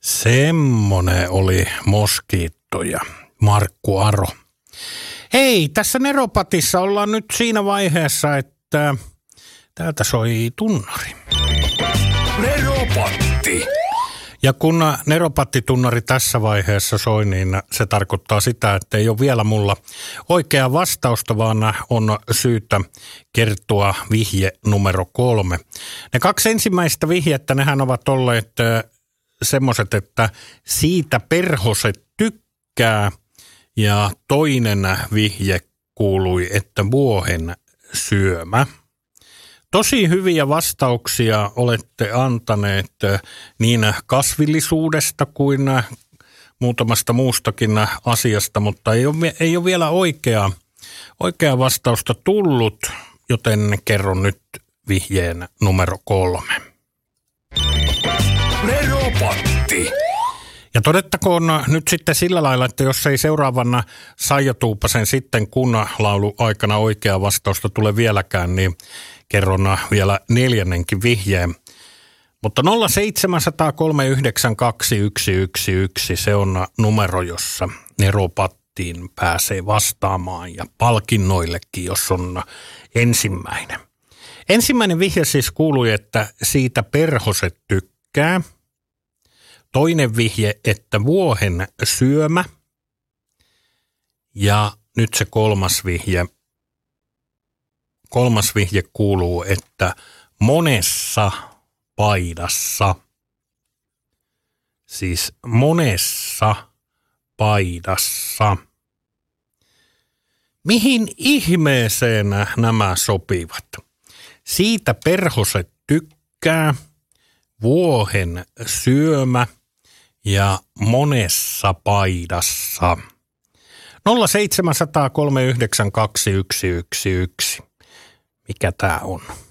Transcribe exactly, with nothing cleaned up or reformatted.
Semmonen oli Moskiitto ja Markku Aro. Hei, tässä Neropatissa ollaan nyt siinä vaiheessa, että täältä soi tunnari. Neropatti. Ja kun Neropatti-tunnari tässä vaiheessa soi, niin se tarkoittaa sitä, että ei ole vielä mulla oikeaa vastausta, vaan on syytä kertoa vihje numero kolme. Ne kaksi ensimmäistä vihjettä, nehän ovat olleet semmoiset, että siitä perhoset tykkää, ja toinen vihje kuului, että vuohen syömä. Tosi hyviä vastauksia olette antaneet niin kasvillisuudesta kuin muutamasta muustakin asiasta, mutta ei ole, ei ole vielä oikeaa, oikeaa vastausta tullut, joten kerron nyt vihjeen numero kolme. Neropatti. Ja todettakoon nyt sitten sillä lailla, että jos ei seuraavana Saija Tuupasen sitten kun laulu aikana oikeaa vastausta tule vieläkään, niin kerron vielä neljännenkin vihjeen. Mutta nolla seitsemän nolla nolla kolme yhdeksän kaksi yksi yksi yksi, se on numero, jossa Neropattiin pääsee vastaamaan ja palkinnoillekin, jos on ensimmäinen. Ensimmäinen vihje siis kuului, että siitä perhoset tykkää. Toinen vihje, että vuohen syömä. Ja nyt se kolmas vihje. Kolmas vihje kuuluu, että monessa paidassa. Siis monessa paidassa. Mihin ihmeeseen nämä sopivat? Siitä perhoset tykkää, vuohen syömä ja monessa paidassa. nolla seitsemän nolla nolla kolme yhdeksän kaksi yksi yksi yksi. Mikä tää on?